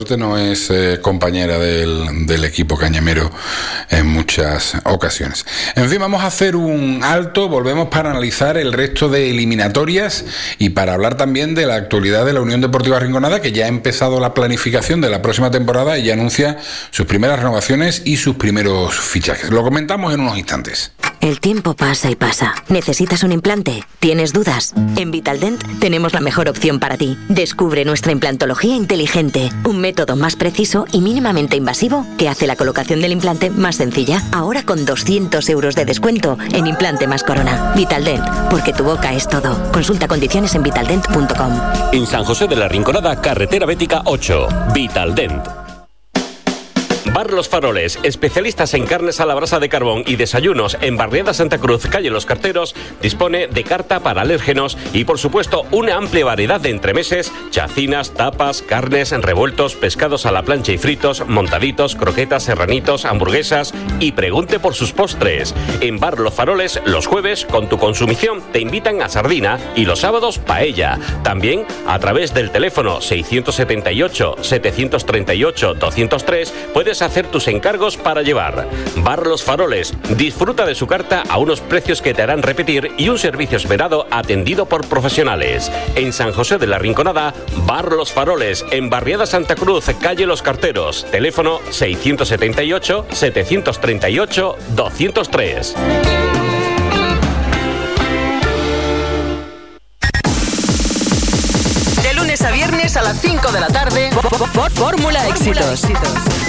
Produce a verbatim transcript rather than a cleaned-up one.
No es eh, compañera del, del equipo cañamero en muchas ocasiones. En fin, vamos a hacer un alto, volvemos para analizar el resto de eliminatorias y para hablar también de la actualidad de la Unión Deportiva Rinconada, que ya ha empezado la planificación de la próxima temporada y ya anuncia sus primeras renovaciones y sus primeros fichajes. Lo comentamos en unos instantes. El tiempo pasa y pasa. ¿Necesitas un implante? ¿Tienes dudas? En Vitaldent tenemos la mejor opción para ti. Descubre nuestra implantología inteligente, un método más preciso y mínimamente invasivo que hace la colocación del implante más sencilla. Ahora con doscientos euros de descuento en implante más corona. Vitaldent, porque tu boca es todo. Consulta condiciones en vitaldent punto com. En San José de la Rinconada, carretera Bética ocho. Vitaldent. Bar Los Faroles, especialistas en carnes a la brasa de carbón y desayunos en Barriada Santa Cruz, calle Los Carteros, dispone de carta para alérgenos y, por supuesto, una amplia variedad de entremeses, chacinas, tapas, carnes, revueltos, pescados a la plancha y fritos, montaditos, croquetas, serranitos, hamburguesas y pregunte por sus postres. En Bar Los Faroles, los jueves, con tu consumición, te invitan a sardina y los sábados, paella. También, a través del teléfono seiscientos setenta y ocho, setecientos treinta y ocho, doscientos tres, puedes hacer tus encargos para llevar. Bar Los Faroles, disfruta de su carta a unos precios que te harán repetir y un servicio esmerado atendido por profesionales. En San José de la Rinconada, Bar Los Faroles, en Barriada Santa Cruz, calle Los Carteros, teléfono seiscientos setenta y ocho, setecientos treinta y ocho, doscientos tres. De lunes a viernes a las cinco de la tarde, Fórmula Éxitos.